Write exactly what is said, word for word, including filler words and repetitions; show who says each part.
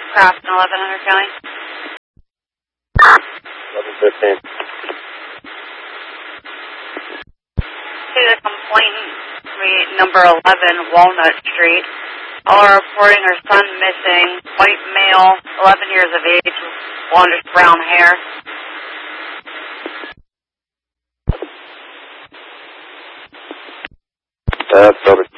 Speaker 1: Crafton, eleven hundred County.
Speaker 2: eleven fifteen.
Speaker 1: To the complainant, suite number eleven, Walnut Street. All are reporting her son missing. White male, eleven years of age, blondish brown hair.
Speaker 2: That's over.